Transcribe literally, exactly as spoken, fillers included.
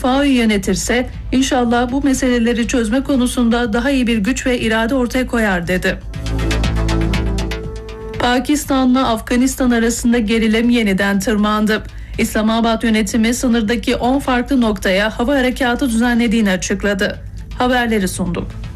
FAO'yu yönetirse inşallah bu meseleleri çözme konusunda daha iyi bir güç ve irade ortaya koyar dedi. Pakistan'la Afganistan arasında gerilim yeniden tırmandı. İslamabad yönetimi sınırdaki on farklı noktaya hava harekatı düzenlediğini açıkladı. Haberleri sunduk.